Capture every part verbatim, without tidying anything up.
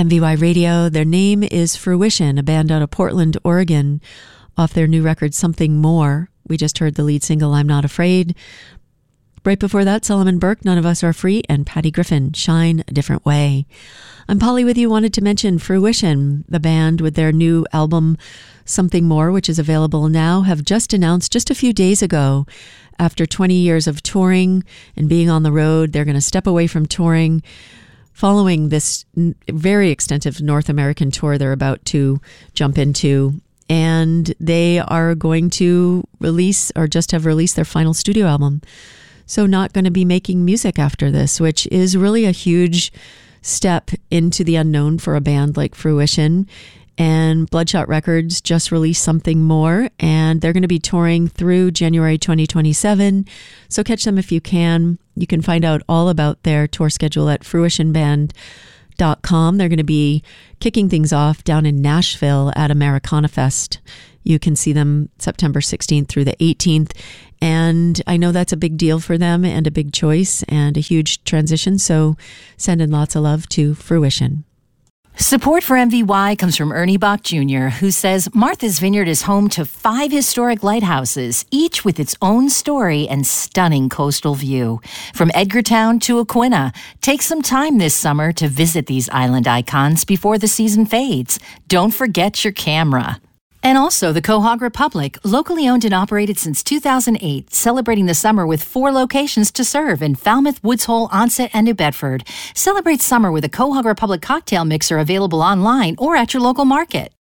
M V Y Radio. Their name is Fruition, a band out of Portland, Oregon, off their new record, Something More. We just heard the lead single, I'm Not Afraid. Right before that, Solomon Burke, None of Us Are Free, and Patty Griffin, Shine a Different Way. I'm Polly with you. Wanted to mention Fruition, the band with their new album, Something More, which is available now, have just announced just a few days ago, after twenty years of touring and being on the road, they're going to step away from touring following this very extensive North American tour they're about to jump into. And they are going to release, or just have released, their final studio album. So not going to be making music after this, which is really a huge step into the unknown for a band like Fruition. And Bloodshot Records just released Something More, and they're going to be touring through January twenty twenty-seven. So catch them if you can. You can find out all about their tour schedule at fruition band dot com. They're going to be kicking things off down in Nashville at Americana Fest. You can see them September sixteenth through the eighteenth. And I know that's a big deal for them and a big choice and a huge transition. So sending lots of love to Fruition. Support for M V Y comes from Ernie Bach Junior, who says Martha's Vineyard is home to five historic lighthouses, each with its own story and stunning coastal view. From Edgartown to Aquinnah, take some time this summer to visit these island icons before the season fades. Don't forget your camera. And also the Quahog Republic, locally owned and operated since two thousand eight, celebrating the summer with four locations to serve in Falmouth, Woods Hole, Onset, and New Bedford. Celebrate summer with a Quahog Republic cocktail mixer available online or at your local market.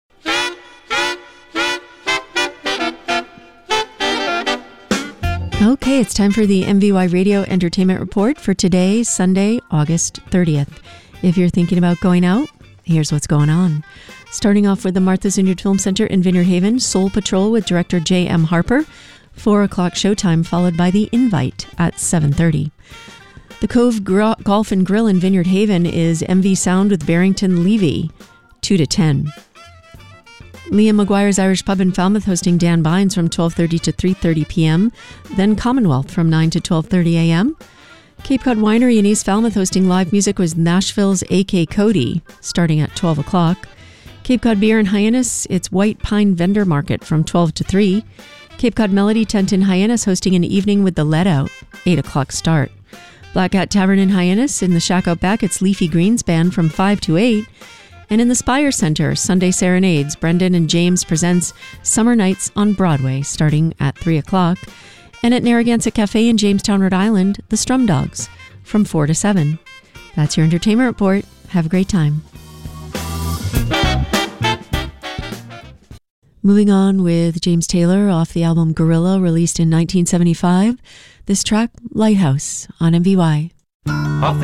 Okay, it's time for the M V Y Radio Entertainment Report for today, Sunday, August thirtieth. If you're thinking about going out, here's what's going on. Starting off with the Martha's Vineyard Film Center in Vineyard Haven, Soul Patrol with director J M Harper, four o'clock showtime, followed by The Invite at seven thirty. The Cove Gr- Golf and Grill in Vineyard Haven is M V Sound with Barrington Levy, two to ten. Liam McGuire's Irish Pub in Falmouth hosting Dan Bynes from twelve thirty to three thirty p.m., then Commonwealth from nine to twelve thirty a.m. Cape Cod Winery in East Falmouth hosting live music with Nashville's A K Cody, starting at twelve o'clock. Cape Cod Beer in Hyannis, it's White Pine Vendor Market from twelve to three. Cape Cod Melody Tent in Hyannis hosting an evening with the Let Out, eight o'clock start. Black Cat Tavern in Hyannis, in the Shack Out Back, it's Leafy Greens Band from five to eight. And in the Spire Center, Sunday Serenades, Brendan and James presents Summer Nights on Broadway, starting at three o'clock. And at Narragansett Cafe in Jamestown, Rhode Island, the Strum Dogs from four to seven. That's your entertainment report. Have a great time. Moving on with James Taylor off the album Gorilla, released in nineteen seventy-five. This track, Lighthouse, on M V Y.